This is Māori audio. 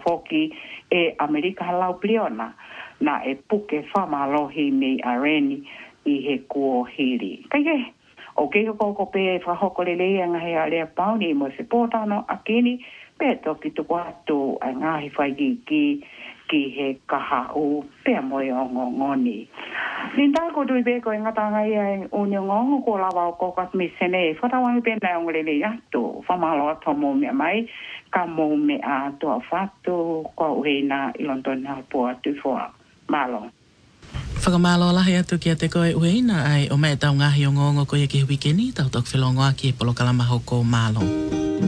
foki e Amerika halau pliona na e puke whamalohi ni areni I he kua hiri. Kai o ke ko pe whahokolele anga he alea pauni mo se pōtano akini pe toki tuku atu a ngahi whai ki he kaha o pea moe o ngoni. Ninda ko tui beko e ngatanga ia o ngongo ko lawa o kokat mi sene whatawangi pena o ngolele atu whamalo ato mo mea mai ka mo me a toa whatu ko uheina ilontona pua tu fua malo. Whakamalo lahi atu ki a te koe uheina ai o mea tau ngahi o ngongo ko ia ki hui keni tau tok whilongoa ki e polokalama hoko malo.